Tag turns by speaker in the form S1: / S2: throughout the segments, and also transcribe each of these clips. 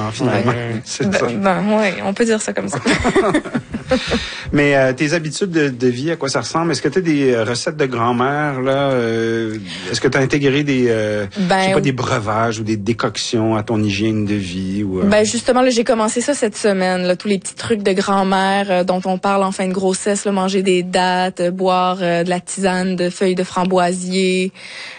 S1: grand, finalement. C'est ça.
S2: Oui, on peut dire ça comme ça.
S1: Mais tes habitudes de vie, à quoi ça ressemble? Est-ce que tu as des recettes de grand-mère, là? Est-ce que tu as intégré des, je sais pas, des breuvages ou des décoctions à ton hygiène de vie? Ou,
S2: justement, là, j'ai commencé ça cette semaine, là, tous les petits trucs de grand-mère dont on parle en fin de grossesse, là, manger des dattes, boire de la tisane de feuilles de framboisier.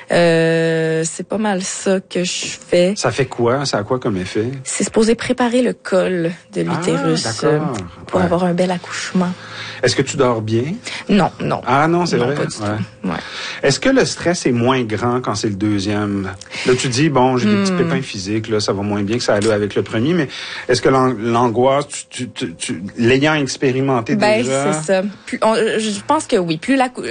S2: C'est pas mal ça que je fais.
S1: Ça fait quoi? Ça a quoi comme effet?
S2: C'est supposé préparer le col de l'utérus pour avoir un bel accouchement.
S1: Est-ce que tu dors bien?
S2: Non.
S1: Ah non, c'est vrai?
S2: Pas du tout. Ouais.
S1: Est-ce que le stress est moins grand quand c'est le deuxième? Là, tu dis, bon, j'ai des petits pépins physiques, là, ça va moins bien que ça allait avec le premier, mais est-ce que l'angoisse, l'ayant expérimenté déjà?
S2: C'est ça. Je pense que oui.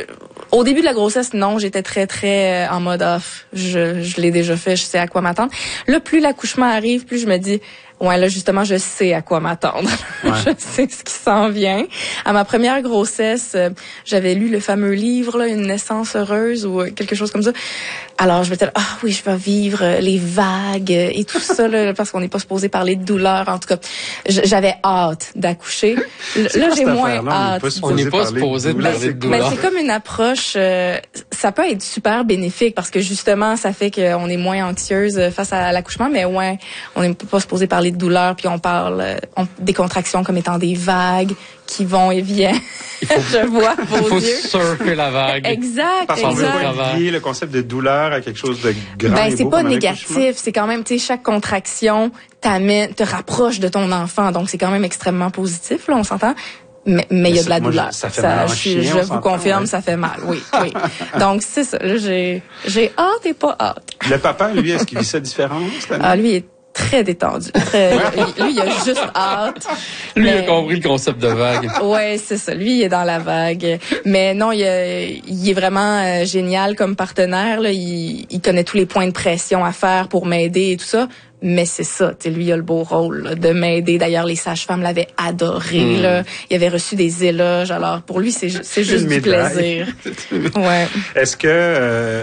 S2: Au début de la grossesse, non, j'étais très, très en mode off. Je l'ai déjà fait, je sais à quoi m'attendre. Là, plus l'accouchement arrive, plus je me dis, ouais, là, justement, je sais à quoi m'attendre. Ouais. Je sais ce qui s'en vient. À ma première grossesse, j'avais lu le fameux livre, là, Une naissance heureuse ou quelque chose comme ça. Alors, je me disais, oui, je vais vivre les vagues et tout ça, là, parce qu'on n'est pas supposé parler de douleur. En tout cas, j'avais hâte d'accoucher. Là, j'ai moins hâte.
S3: On n'est pas supposé parler de douleur.
S2: C'est comme une approche, ça peut être super bénéfique parce que justement, ça fait qu'on est moins anxieuse face à l'accouchement, mais ouais, on n'est pas supposé parler de douleur, puis on parle des contractions comme étant des vagues qui vont et viennent. Je vois vos yeux.
S3: Il faut surfer la vague.
S2: Exact.
S1: Parce qu'on veut pas lier le concept de douleur à quelque chose de grand et beau.
S2: C'est pas négatif, c'est quand même, tu sais, chaque contraction te rapproche de ton enfant, donc c'est quand même extrêmement positif, là, on s'entend. Mais il y a de la douleur.
S1: Ça fait mal
S2: je vous confirme, ça fait mal. Oui. Donc c'est ça. Là, j'ai hâte et pas hâte.
S1: Le papa, lui, est-ce qu'il vit ça différemment cette année?
S2: Ah, lui est très détendu. Lui, il a juste hâte.
S3: Lui, il a compris le concept de vague.
S2: Ouais, c'est ça. Lui, il est dans la vague. Mais non, il est vraiment génial comme partenaire, là. Il connaît tous les points de pression à faire pour m'aider et tout ça. Mais c'est ça, tu sais, lui, il a le beau rôle là, de m'aider. D'ailleurs, les sages-femmes l'avaient adoré. Là. Il avait reçu des éloges. Alors, pour lui, c'est juste du plaisir. Ouais.
S1: Est-ce que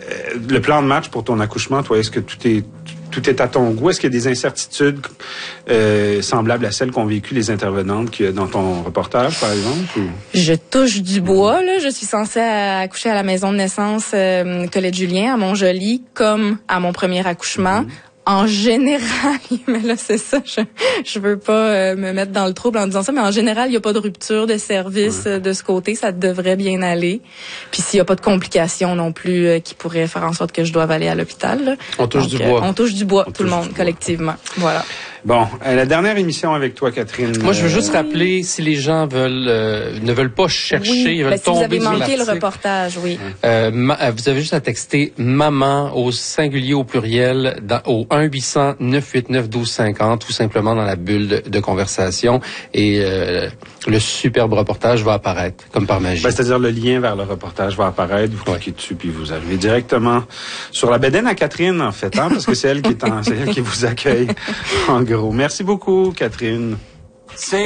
S1: le plan de match pour ton accouchement, toi, est-ce que tout est à ton goût? Est-ce qu'il y a des incertitudes semblables à celles qu'ont vécues les intervenantes dans ton reportage, par exemple? Ou?
S2: Je touche du bois. Là. Je suis censée accoucher à la maison de naissance Colette Julien à Montjoly, comme à mon premier accouchement. En général, mais là c'est ça, je veux pas me mettre dans le trouble en disant ça, mais en général, il y a pas de rupture de service de ce côté, ça devrait bien aller. Puis s'il y a pas de complications non plus qui pourraient faire en sorte que je doive aller à l'hôpital. Là.
S3: On touche du bois.
S2: On touche du bois, tout le monde, collectivement. Voilà.
S1: Bon, la dernière émission avec toi, Catherine.
S3: Moi, je veux juste rappeler, si les gens ne veulent pas chercher, ils veulent tomber sur l'article.
S2: Si vous avez manqué le reportage, oui.
S3: Vous avez juste à texter maman au singulier au pluriel au 1-800-989-1250 ou simplement dans la bulle de conversation et le superbe reportage va apparaître comme par magie.
S1: C'est-à-dire le lien vers le reportage va apparaître, vous cliquez dessus puis vous arrivez directement sur la bédaine à Catherine en fait, parce que c'est elle qui vous accueille en gros. Merci beaucoup, Catherine.